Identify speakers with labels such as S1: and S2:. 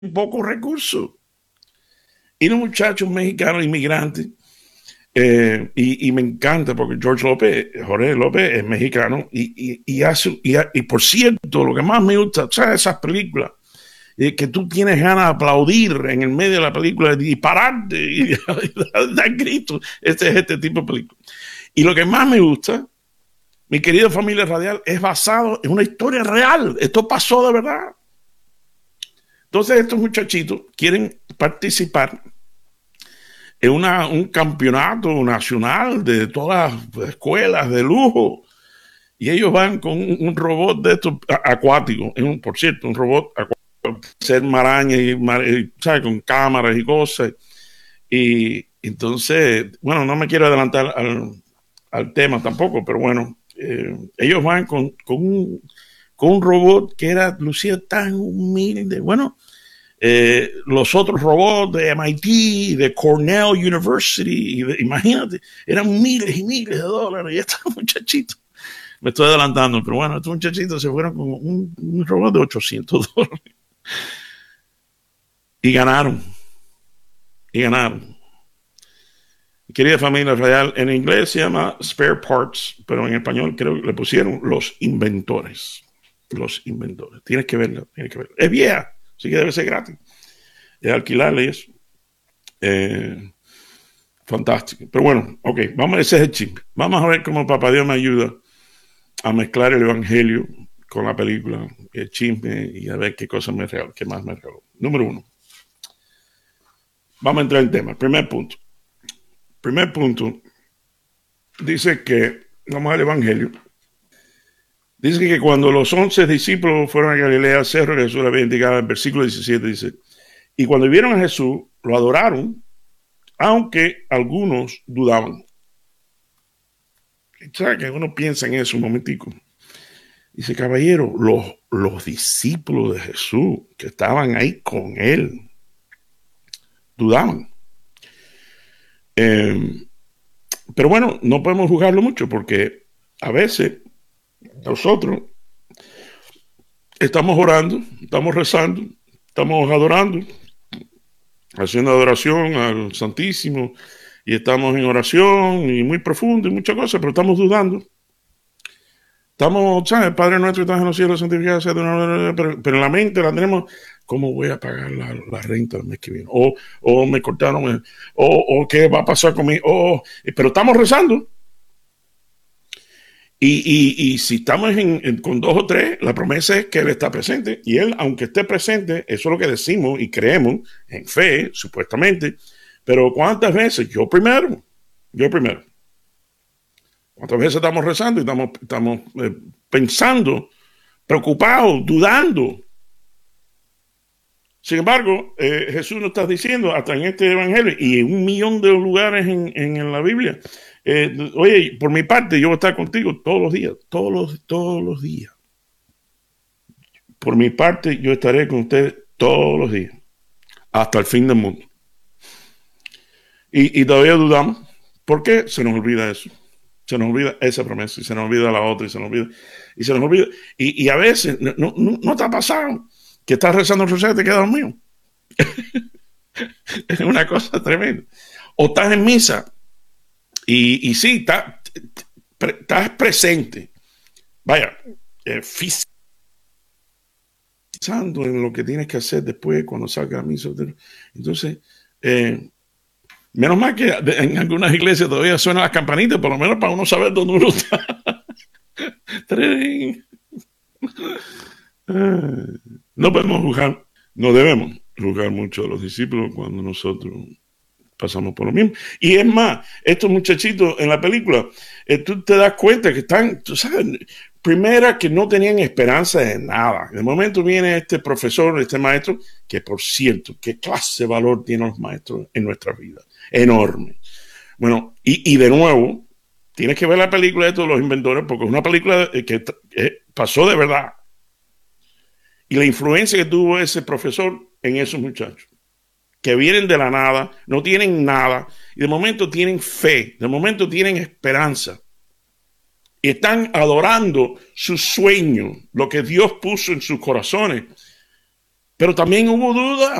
S1: pocos recursos. Y los muchachos mexicanos inmigrantes, y me encanta porque Jorge López es mexicano y por cierto, lo que más me gusta, ¿sabes? Esas películas que tú tienes ganas de aplaudir en el medio de la película, de dispararte y dar gritos. Este es este tipo de película. Y lo que más me gusta, mi querida familia radial, es basado en una historia real. Esto pasó de verdad. Entonces estos muchachitos quieren participar en un campeonato nacional de todas las escuelas de lujo. Y ellos van con un robot de estos acuáticos, por cierto, un robot acuático, ser maraña ¿sabes? Con cámaras y cosas. Y entonces, bueno, no me quiero adelantar al tema tampoco, pero bueno, ellos van con un robot que lucía tan humilde. Bueno, los otros robots de MIT, de Cornell University, imagínate, eran miles y miles de dólares. Y estos muchachitos, me estoy adelantando, pero bueno, estos muchachitos se fueron con un robot de $800 y ganaron. Y ganaron. Querida familia real, en inglés se llama Spare Parts, pero en español creo que le pusieron Los Inventores. Los Inventores. Tienes que verla, tienes que verla. Es vieja, así que debe ser gratis. Es alquilarle eso. Fantástico. Pero bueno, ok, ese es el chip. Vamos a ver cómo Papá Dios me ayuda a mezclar el evangelio con la película, el chisme y a ver qué cosas me regaló, qué más me regaló. Número 1. Vamos a entrar en tema. Primer punto. Dice que, vamos al evangelio. Dice que cuando los 11 discípulos fueron a Galilea, cerro que Jesús le había indicado, el versículo 17 dice, y cuando vieron a Jesús, lo adoraron, aunque algunos dudaban. ¿Sabes que uno piensa en eso un momentico? Dice, caballero, los discípulos de Jesús que estaban ahí con él, dudaban. Pero bueno, no podemos juzgarlo mucho porque a veces nosotros estamos orando, estamos rezando, estamos adorando, haciendo adoración al Santísimo, y estamos en oración y muy profundo y muchas cosas, pero estamos dudando. Estamos, ¿sabes? Padre nuestro que estás en los cielos, santificado sea tu nombre, pero en la mente la tenemos, ¿cómo voy a pagar la renta el mes que viene? O me cortaron, o qué va a pasar conmigo, pero estamos rezando. Y si estamos con 2 o 3, la promesa es que Él está presente. Y Él, aunque esté presente, eso es lo que decimos y creemos en fe, supuestamente. Pero ¿cuántas veces? Yo primero. ¿Cuántas veces estamos rezando y estamos pensando, preocupados, dudando? Sin embargo, Jesús nos está diciendo, hasta en este evangelio y en 1,000,000 de lugares en la Biblia, oye, por mi parte, yo voy a estar contigo todos los días, todos los días. Por mi parte, yo estaré con ustedes todos los días, hasta el fin del mundo. Y todavía dudamos. ¿Por qué? Se nos olvida eso. Se nos olvida esa promesa y se nos olvida la otra y se nos olvida. Y a veces, no te ha pasado que estás rezando el rosario y te quedas dormido. Es una cosa tremenda. O estás en misa y sí, estás presente. Vaya, pensando en lo que tienes que hacer después cuando salga a misa. Entonces, menos mal que en algunas iglesias todavía suenan las campanitas, por lo menos para uno saber dónde uno está. No podemos juzgar, no debemos juzgar mucho a los discípulos cuando nosotros pasamos por lo mismo. Y es más, estos muchachitos en la película, tú te das cuenta que están, tú sabes, primera que no tenían esperanza de nada. De momento viene este profesor, este maestro, que por cierto, qué clase de valor tienen los maestros en nuestra vida. Enorme. Bueno, y de nuevo, tienes que ver la película de todos los inventores, porque es una película que pasó de verdad. Y la influencia que tuvo ese profesor en esos muchachos, que vienen de la nada, no tienen nada, y de momento tienen fe, de momento tienen esperanza. Y están adorando su sueño, lo que Dios puso en sus corazones. pero también hubo duda